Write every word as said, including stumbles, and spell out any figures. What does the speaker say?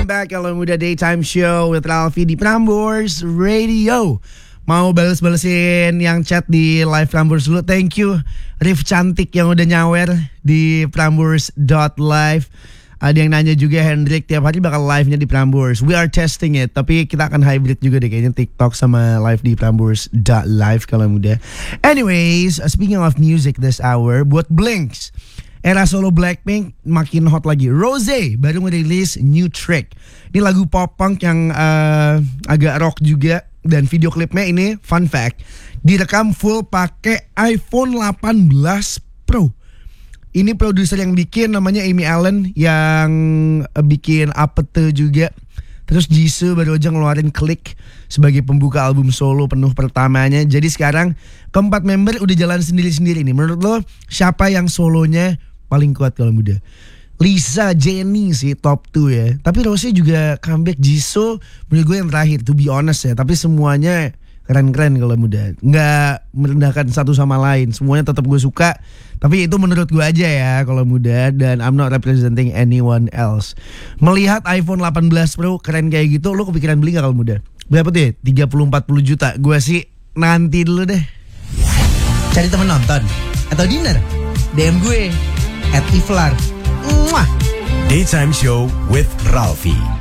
welcome back kalau muda Daytime Show with Ralfi di Prambors Radio. Mau bales-balesin yang chat di live Prambors dulu. Thank you Rif cantik yang udah nyawer di prambors dot live. Ada yang nanya juga, Hendrik tiap hari bakal live-nya di Prambors. We are testing it, tapi kita akan hybrid juga deh kayaknya, TikTok sama live di prambors dot live kalau muda. Anyways, speaking of music this hour, buat Blinks, era solo Blackpink makin hot lagi. Rosé baru ngerilis New Trick. Ini lagu pop punk yang uh, agak rock juga. Dan video klipnya ini, fun fact, direkam full pakai iPhone delapan belas Pro. Ini produser yang bikin namanya Amy Allen, yang uh, bikin Apete juga. Terus Jisoo baru aja ngeluarin Click sebagai pembuka album solo penuh pertamanya. Jadi sekarang keempat member udah jalan sendiri-sendiri nih. Menurut lo siapa yang solonya paling kuat kalau muda? Lisa, Jennie sih top dua ya. Tapi Rosé juga comeback. Jisoo menurut gue yang terakhir, to be honest ya. Tapi semuanya keren-keren kalau muda. Nggak merendahkan satu sama lain. Semuanya tetap gue suka. Tapi itu menurut gue aja ya kalau muda. Dan I'm not representing anyone else. Melihat iPhone delapan belas Pro keren kayak gitu, lo kepikiran beli gak kalau muda? Berapa tuh ya? tiga puluh sampai empat puluh juta. Gue sih nanti dulu deh. Cari temen nonton atau dinner, D M gue at Iflar. Mwah. Daytime Show with Ralfi.